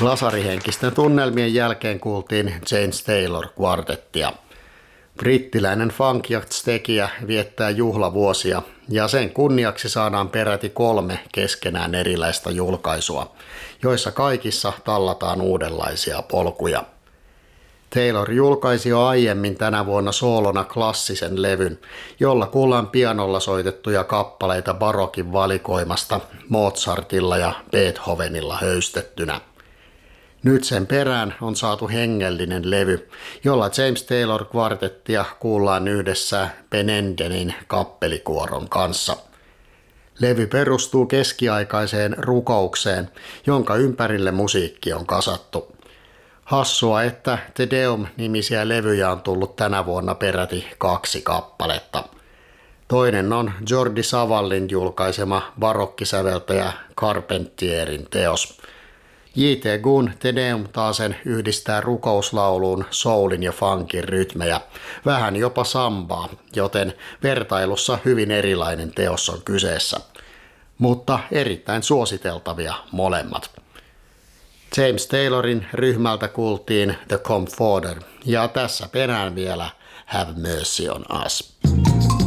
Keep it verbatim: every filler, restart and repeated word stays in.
Lasarihenkisten tunnelmien jälkeen kuultiin James Taylor Quartettia. Brittiläinen funk tekijä viettää juhlavuosia ja sen kunniaksi saadaan peräti kolme keskenään erilaista julkaisua, joissa kaikissa tallataan uudenlaisia polkuja. Taylor julkaisi jo aiemmin tänä vuonna soolona klassisen levyn, jolla kuullaan pianolla soitettuja kappaleita barokin valikoimasta Mozartilla ja Beethovenilla höystettynä. Nyt sen perään on saatu hengellinen levy, jolla James Taylor Quartettia kuullaan yhdessä Ben Endenin kappelikuoron kanssa. Levy perustuu keskiaikaiseen rukoukseen, jonka ympärille musiikki on kasattu. Hassua, että Te Deum-nimisiä levyjä on tullut tänä vuonna peräti kaksi kappaletta. Toinen on Jordi Savallin julkaisema barokkisäveltäjä Carpentierin teos. J T Gun Te Deum taasen yhdistää rukouslauluun soulin ja funkin rytmejä, vähän jopa sambaa, joten vertailussa hyvin erilainen teos on kyseessä. Mutta erittäin suositeltavia molemmat. James Taylorin ryhmältä kuultiin The Comforter ja tässä perään vielä Have Mercy on Us.